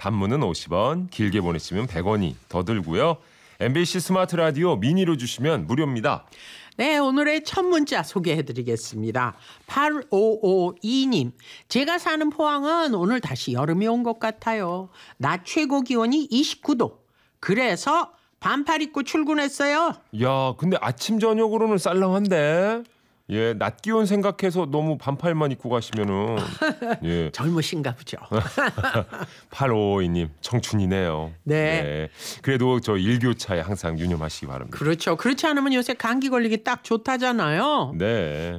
단문은 50원, 길게 보내시면 100원이 더 들고요. MBC 스마트 라디오 미니로 주시면 무료입니다. 네, 오늘의 첫 문자 소개해드리겠습니다. 8552님. 제가 사는 포항은 오늘 다시 여름이 온 것 같아요. 낮 최고 기온이 29도. 그래서 반팔 입고 출근했어요. 야, 근데 아침 저녁으로는 쌀랑한데. 예, 낮 기온 생각해서 너무 반팔만 입고 가시면은 예. 젊으신가 보죠. 8552님 청춘이네요. 네. 그래도 저 일교차에 항상 유념하시기 바랍니다. 그렇죠. 그렇지 않으면 요새 감기 걸리기 딱 좋다잖아요. 네.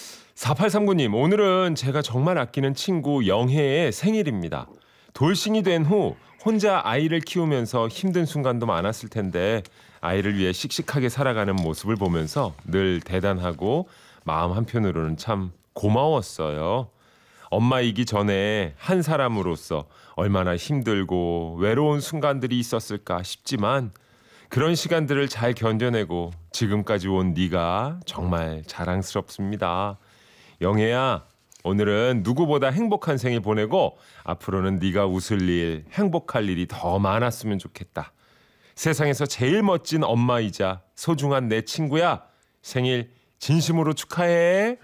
4839님, 오늘은 제가 정말 아끼는 친구 영혜의 생일입니다. 돌싱이 된 후 혼자 아이를 키우면서 힘든 순간도 많았을 텐데 아이를 위해 씩씩하게 살아가는 모습을 보면서 늘 대단하고 마음 한편으로는 참 고마웠어요. 엄마이기 전에 한 사람으로서 얼마나 힘들고 외로운 순간들이 있었을까 싶지만 그런 시간들을 잘 견뎌내고 지금까지 온 네가 정말 자랑스럽습니다. 영애야, 오늘은 누구보다 행복한 생일 보내고 앞으로는 네가 웃을 일, 행복할 일이 더 많았으면 좋겠다. 세상에서 제일 멋진 엄마이자 소중한 내 친구야. 생일 진심으로 축하해.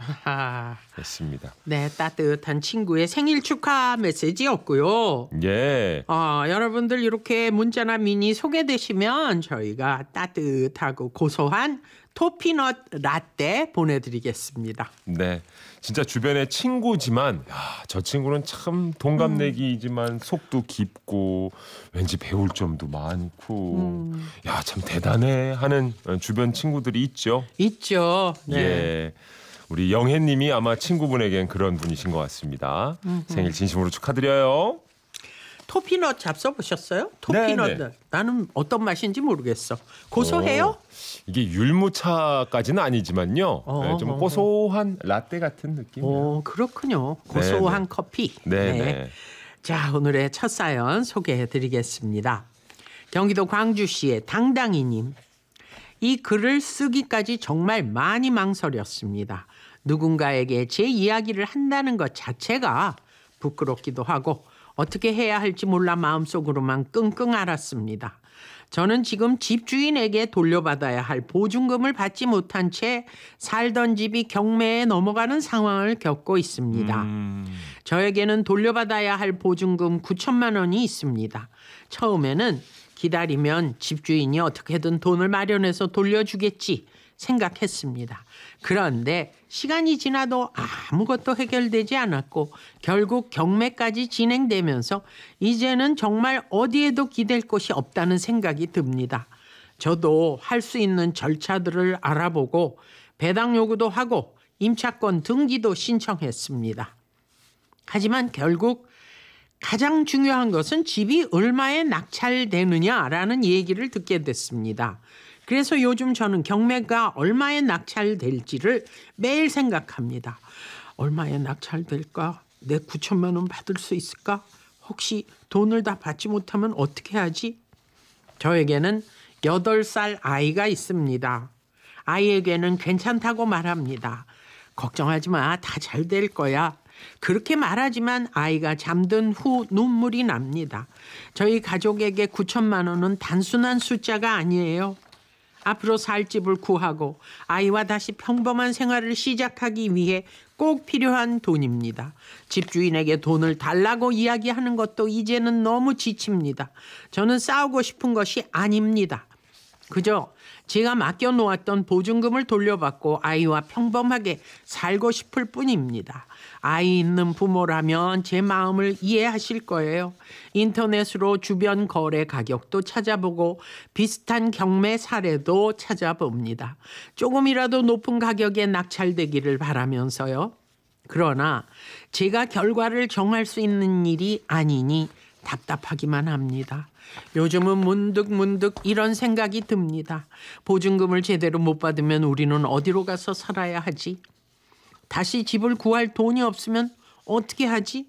했습니다. 네, 따뜻한 친구의 생일 축하 메시지였고요. 예. 여러분들 이렇게 문자나 미니 소개되시면 저희가 따뜻하고 고소한 토피넛 라떼 보내드리겠습니다. 네. 진짜 주변에 친구지만 저 친구는 참 동갑내기이지만 속도 깊고 왠지 배울 점도 많고 참 대단해 하는 주변 친구들이 있죠. 있죠. 네. 예. 우리 영혜님이 아마 친구분에겐 그런 분이신 것 같습니다. 생일 진심으로 축하드려요. 토피넛 잡숴보셨어요? 토피넛. 네. 나는 어떤 맛인지 모르겠어. 고소해요? 이게 율무차까지는 아니지만요. 좀 고소한 라떼 같은 느낌이에요. 그렇군요. 고소한 커피. 네. 자, 오늘의 첫 사연 소개해드리겠습니다. 경기도 광주시의 당당이님. 이 글을 쓰기까지 정말 많이 망설였습니다. 누군가에게 제 이야기를 한다는 것 자체가 부끄럽기도 하고 어떻게 해야 할지 몰라 마음속으로만 끙끙 앓았습니다. 저는 지금 집주인에게 돌려받아야 할 보증금을 받지 못한 채 살던 집이 경매에 넘어가는 상황을 겪고 있습니다. 저에게는 돌려받아야 할 보증금 9천만 원이 있습니다. 처음에는 기다리면 집주인이 어떻게든 돈을 마련해서 돌려주겠지 생각했습니다. 그런데 시간이 지나도 아무것도 해결되지 않았고 결국 경매까지 진행되면서 이제는 정말 어디에도 기댈 곳이 없다는 생각이 듭니다. 저도 할 수 있는 절차들을 알아보고 배당 요구도 하고 임차권 등기도 신청했습니다. 하지만 결국 가장 중요한 것은 집이 얼마에 낙찰되느냐라는 얘기를 듣게 됐습니다. 그래서 요즘 저는 경매가 얼마에 낙찰될지를 매일 생각합니다. 얼마에 낙찰될까? 내 9천만 원 받을 수 있을까? 혹시 돈을 다 받지 못하면 어떻게 하지? 저에게는 8살 아이가 있습니다. 아이에게는 괜찮다고 말합니다. 걱정하지 마. 다 잘 될 거야. 그렇게 말하지만 아이가 잠든 후 눈물이 납니다. 저희 가족에게 9천만 원은 단순한 숫자가 아니에요. 앞으로 살 집을 구하고 아이와 다시 평범한 생활을 시작하기 위해 꼭 필요한 돈입니다. 집주인에게 돈을 달라고 이야기하는 것도 이제는 너무 지칩니다. 저는 싸우고 싶은 것이 아닙니다. 그저 제가 맡겨놓았던 보증금을 돌려받고 아이와 평범하게 살고 싶을 뿐입니다. 아이 있는 부모라면 제 마음을 이해하실 거예요. 인터넷으로 주변 거래 가격도 찾아보고 비슷한 경매 사례도 찾아봅니다. 조금이라도 높은 가격에 낙찰되기를 바라면서요. 그러나 제가 결과를 정할 수 있는 일이 아니니 답답하기만 합니다. 요즘은 문득 이런 생각이 듭니다. 보증금을 제대로 못 받으면 우리는 어디로 가서 살아야 하지? 다시 집을 구할 돈이 없으면 어떻게 하지?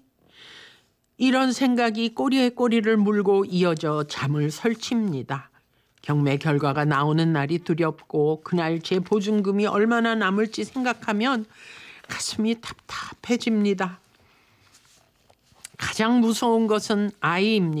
이런 생각이 꼬리에 꼬리를 물고 이어져 잠을 설칩니다. 경매 결과가 나오는 날이 두렵고 그날 제 보증금이 얼마나 남을지 생각하면 가슴이 답답해집니다. 가장 무서운 것은 아이입니다.